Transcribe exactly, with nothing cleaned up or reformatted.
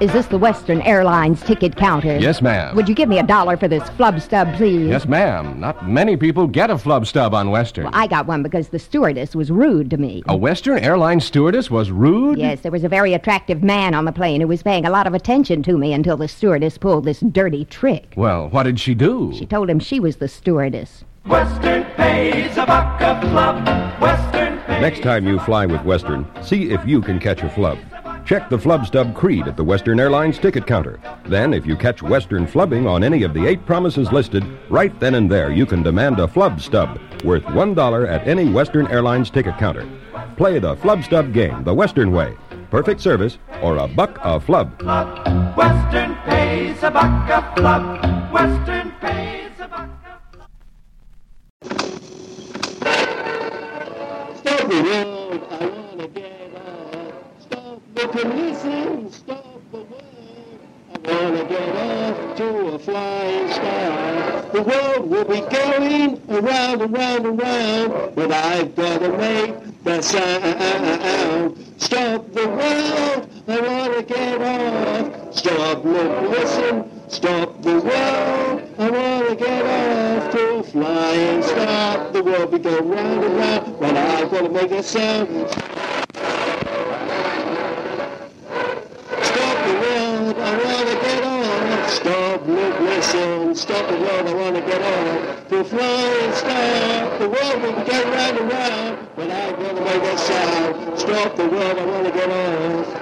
Is this the Western Airlines ticket counter? Yes, ma'am. Would you give me a dollar for this flub stub, please? Yes, ma'am. Not many people get a flub stub on Western. Well, I got one because the stewardess was rude to me. A Western Airlines stewardess was rude? Yes, there was a very attractive man on the plane who was paying a lot of attention to me until the stewardess pulled this dirty trick. Well, what did she do? She told him she was the stewardess. Western pays a buck a flub. Western pays. Next time you fly with Western, see if you can catch a flub. Check the flub stub creed at the Western Airlines ticket counter. Then, if you catch Western flubbing on any of the eight promises listed, right then and there you can demand a flub stub worth one dollar at any Western Airlines ticket counter. Play the flub stub game the Western way. Perfect service or a buck a flub. Flub. Western pays a buck a flub. Western pays a buck a Stop the world, I wanna get off. Stop the policing, stop the world. I wanna get off to a flying star. The world will be going around and round and round, but I've gotta make the sound. Stop the world, I wanna get off. Stop, look, listen, stop the world. I wanna get off to a flying star. The world be going round and round, but I've gotta make a sound. Stop the world, I wanna get off. Stop, look, listen, stop the world, I wanna get off to a flying star. The world will be going round and round, but I've gotta make a sound. Stop the world, I wanna get off.